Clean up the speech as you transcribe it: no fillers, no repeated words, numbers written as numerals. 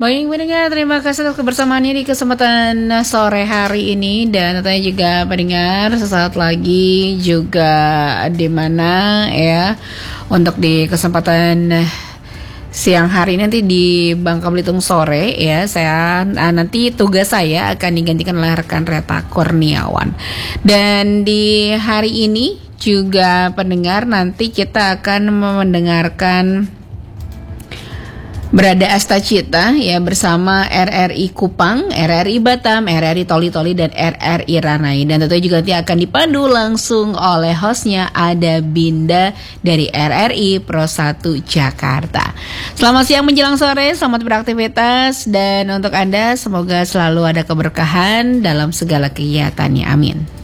Baik pendengar, terima kasih atas kebersamaannya di kesempatan sore hari ini. Dan tentunya juga pendengar, sesaat lagi juga di mana ya untuk di kesempatan siang hari nanti di Bangka Belitung sore ya, saya nanti tugas saya akan digantikan oleh rekan Reta Kurniawan. Dan di hari ini juga pendengar, nanti kita akan mendengarkan Berada Astacita ya bersama RRI Kupang, RRI Batam, RRI Toli-Toli dan RRI Ranai. Dan tentunya juga nanti akan dipandu langsung oleh hostnya ada Binda dari RRI Pro 1 Jakarta. Selamat siang menjelang sore, selamat beraktivitas, dan untuk Anda semoga selalu ada keberkahan dalam segala kegiatannya. Amin.